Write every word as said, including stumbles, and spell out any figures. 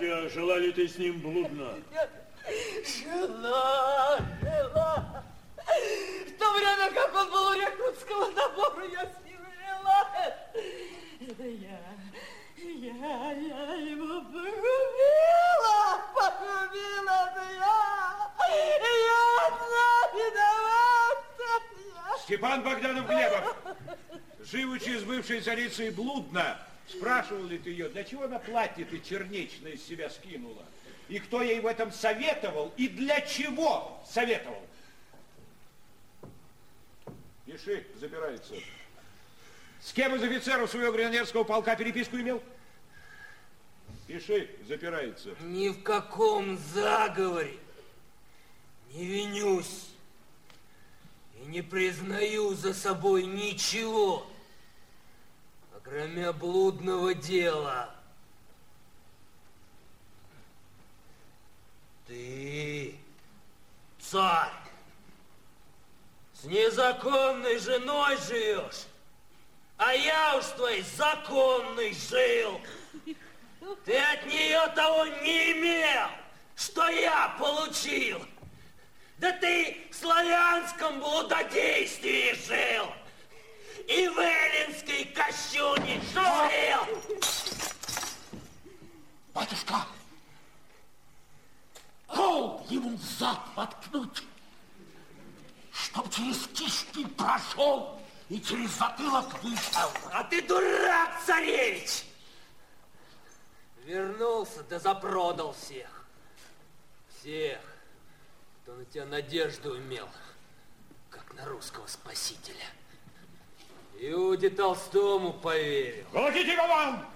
Настасья, жила ли ты с ним блудно? Жила, жила. В то время, как он был у рекрутского набора, я с ним жила. Это я, я, я его погубила, погубила, это я. Я одна виновата. Я... Степан Богданов-Глебов, живучи с бывшей царицей блудно, спрашивал ли ты ее, для чего на платье ты черничное из себя скинула? И кто ей в этом советовал, и для чего советовал? Пиши, забирается. С кем из офицеров своего гренадерского полка переписку имел? Пиши, запирается. Ни в каком заговоре не винюсь и не признаю за собой ничего, кроме блудного дела. Ты, царь, с незаконной женой живешь, а я уж с твоей законной жил. Ты от нее того не имел, что я получил. Да ты в славянском блудодействии жил и в эллинской кощуне жил. Батюшка, кол ему зад воткнуть, чтоб через кишки прошел и через затылок вышел. А ты дурак, царевич! Вернулся, да запродал всех. Всех, кто на тебя надежду имел, как на русского спасителя. Иуде Толстому поверил. Колотите его вон!